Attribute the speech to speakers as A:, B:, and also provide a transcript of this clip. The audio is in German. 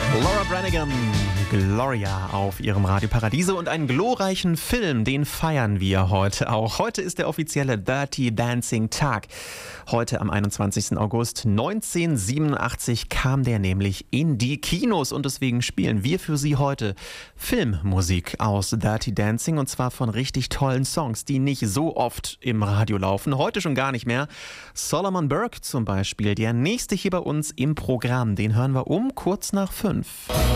A: Laura Branigan, Gloria auf ihrem Radio Paradiso und einen glorreichen Film, den feiern wir heute auch. Heute ist der offizielle Dirty Dancing Tag. Heute am 21. August 1987 kam der nämlich in die Kinos und deswegen spielen wir für Sie heute Filmmusik aus Dirty Dancing und zwar von richtig tollen Songs, die nicht so oft im Radio laufen, heute schon gar nicht mehr. Solomon Burke zum Beispiel, der nächste hier bei uns im Programm, den hören wir kurz nach 5.